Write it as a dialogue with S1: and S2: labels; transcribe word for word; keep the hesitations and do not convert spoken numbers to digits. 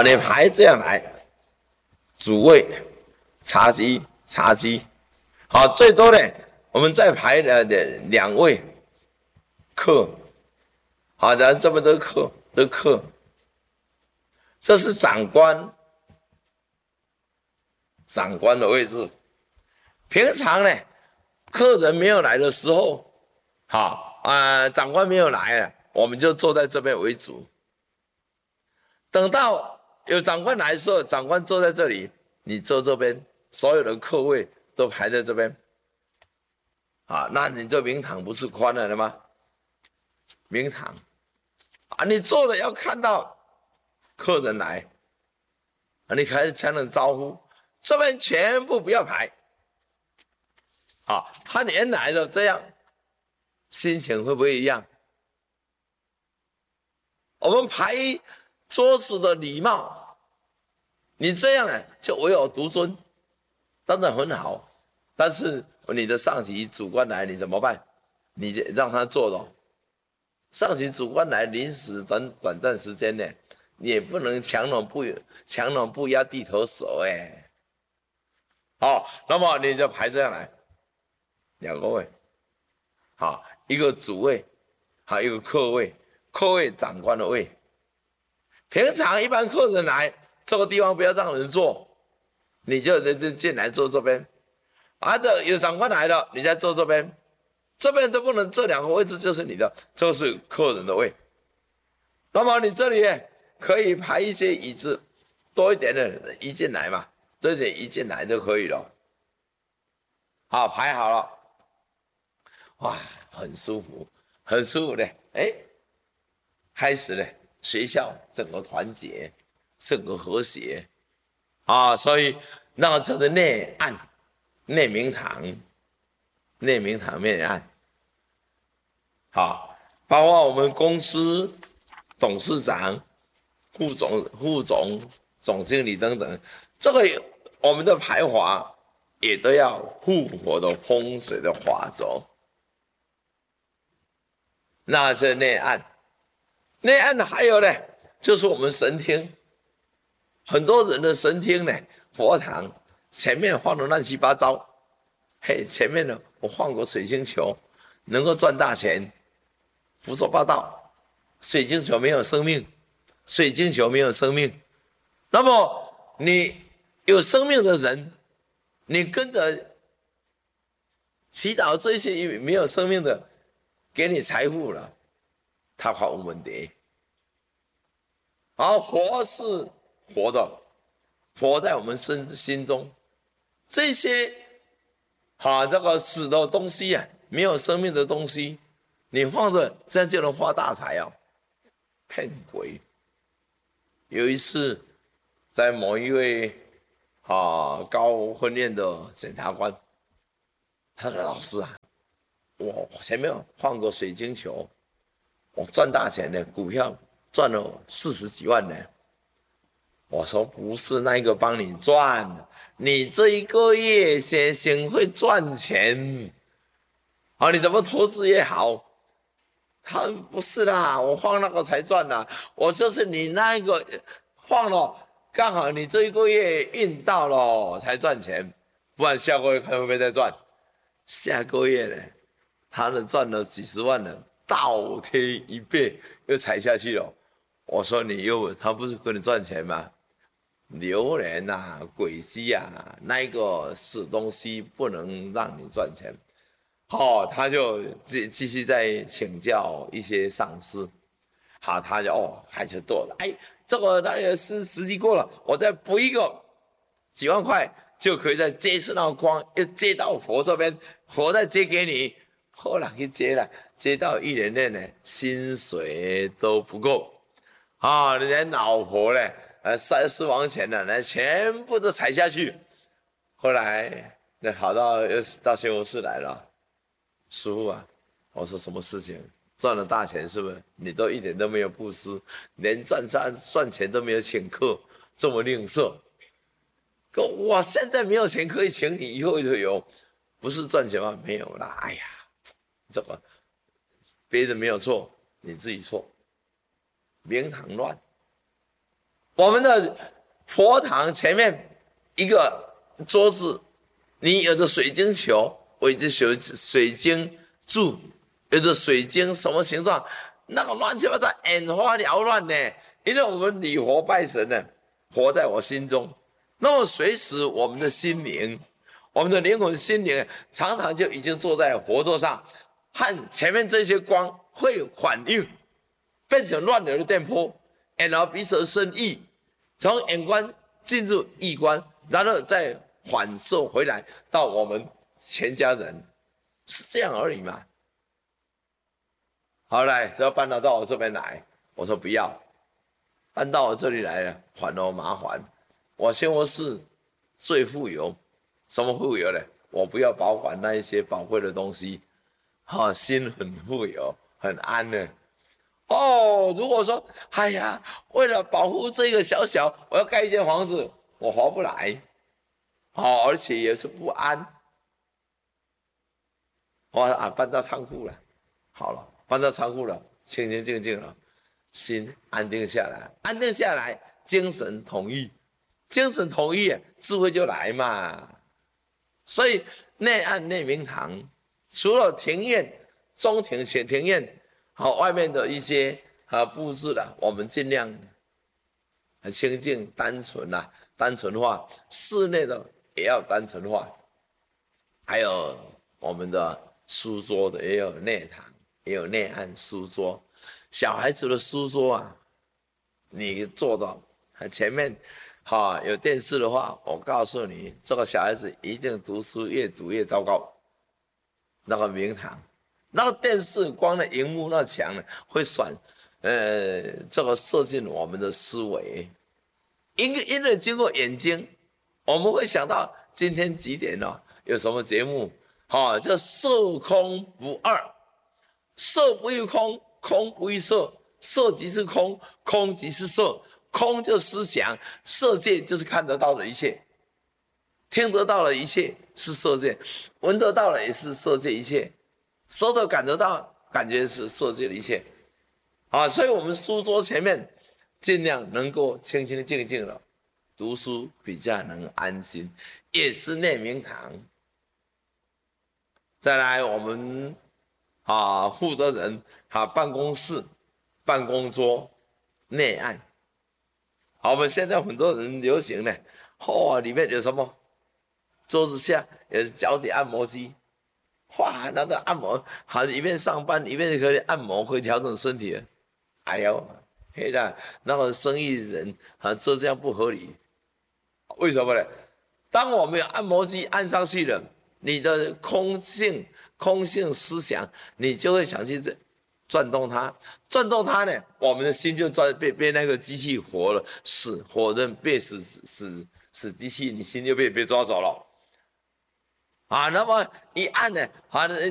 S1: 你排这样来，主位、茶几、茶几，好，最多呢，我们再排了两位客，好，然后这么多客的客，这是长官，长官的位置。平常呢，客人没有来的时候，好啊、呃，长官没有来了，我们就坐在这边为主。等到有长官来的时候，长官坐在这里，你坐这边，所有的客位都排在这边。啊，那你这明堂不是宽了的吗？明堂啊，你坐了要看到客人来，啊，你开始才能招呼。这边全部不要排。啊，和原来的这样，心情会不会一样？我们排桌子的礼貌，你这样呢就唯有独尊，当然很好。但是你的上级主管来，你怎么办？你就让他做了。上级主管来临时短短暂时间呢，你也不能强龙不强龙不压地头蛇哎。好，那么你就排这样来。两个位，好，一个主位，好，一个客位，客位长官的位。平常一般客人来这个地方不要让人坐，你就人就进来坐这边。啊，这有长官来了，你再坐这边，这边都不能，这两个位置就是你的，这是客人的位。那么你这里可以排一些椅子，多一点的人一进来嘛，这些一进来就可以了。好，排好了。哇，很舒服，很舒服的，哎，开始了，学校整个团结，整个和谐，啊，所以那这个内案，内明堂，内明堂内案，好，包括我们公司董事长、副总、副总、总经理等等，这个我们的排华也都要符合的风水的法则。那这内案，内案还有呢，就是我们神厅，很多人的神厅呢，佛堂前面放的乱七八糟，嘿，前面呢我放过水晶球，能够赚大钱，胡说八道，水晶球没有生命，水晶球没有生命，那么你有生命的人，你跟着祈祷这些没有生命的。给你财富了，他发问题。而佛是活的，佛在我们身心中，这些啊这个死的东西啊，没有生命的东西，你放着这样就能发大财啊？骗鬼！有一次，在某一位啊高分院的检察官，他的老师啊。我前面放过水晶球，我赚大钱的股票赚了四十几万呢。我说不是那个帮你赚，你这一个月先先会赚钱，啊，你怎么投资也好。他不是啦，我放那个才赚啦，我就是你那个放了，刚好你这一个月运到了才赚钱，不然下个月看会不会再赚？下个月呢？他呢赚了几十万了，倒贴一倍又踩下去了。我说你又他不是跟你赚钱吗？榴莲啊、鬼鸡啊，那一个死东西不能让你赚钱。哦，他就继继续在请教一些上司。好，他就哦开始多了，哎，这个那个是时机过了，我再补一个几万块，就可以再接次那个光，又接到佛这边，佛再接给你。后来去接了，接到一年内呢，薪水都不够，啊，人家老婆呢，呃，三私房钱呢，那全部都踩下去。后来那跑到又到新闻室来了，师傅啊，我说什么事情？赚了大钱是不是？你都一点都没有布施，连赚赚赚钱都没有请客，这么吝啬。我现在没有钱可以请你，以后就有，不是赚钱吗？没有啦，哎呀。这个别人没有错，你自己错。明堂乱， 我们的佛堂前面一个桌子，你有的水晶球，或者水水晶柱，有的水晶什么形状，那个乱七八糟、眼花缭乱呢。因为我们礼佛拜神呢，活在我心中，那么随时我们的心灵，我们的灵魂心灵，常常就已经坐在佛座上，和前面这些光会反应，变成乱流的电波，然后彼此生意，从眼观进入意观，然后再反射回来到我们全家人，是这样而已嘛。好，来，只要搬到到我这边来，我说不要，搬到我这里来了，反而麻烦。我生活是最富有，什么富有呢？我不要保管那一些宝贵的东西，哈、哦，心很富有，很安呢。哦，如果说，哎呀，为了保护这个小小，我要盖一间房子，我划不来，哦，而且也是不安。我啊，搬到仓库了，好了，搬到仓库了，清清静静了，心安定下来，安定下来，精神统一，精神统一，智慧就来嘛。所以内岸内明堂，除了庭院、中庭、前庭院，好，外面的一些啊布置了，我们尽量很清净、单纯啦、啊，单纯化。室内的也要单纯化，还有我们的书桌的也有内堂，也有内岸书桌。小孩子的书桌啊，你坐到前面，哈、啊，有电视的话，我告诉你，这个小孩子一定读书越读越糟糕。那个明堂，那个电视光的荧幕那墙呢，会闪，呃，这个射进我们的思维，因因为经过眼睛，我们会想到今天几点了、哦，有什么节目，哈、哦，叫色空不二，色不异空，空不异色，色即是空，空即是色，空就是思想，色界就是看得到的一切，听得到的一切是色界，闻得到的也是色界一切，舌头感得到，感觉是色界的一切，啊，所以我们书桌前面尽量能够清清静静的读书，比较能安心，也是内明堂。再来，我们啊负责人啊办公室、办公桌、内岸。好，我们现在很多人流行的，哦，里面有什么？桌子下有脚底按摩机，哇，那个按摩好，一边上班一边可以按摩，会调整身体。哎呦，黑的，那个生意人啊，做这样不合理。为什么呢？当我们有按摩机按上去了，你的空性、空性思想，你就会想去转动它，转动它呢，我们的心就转被被那个机器活了，死活人被死死死死机器，你心就被被抓走了。啊，那么一按呢，啊，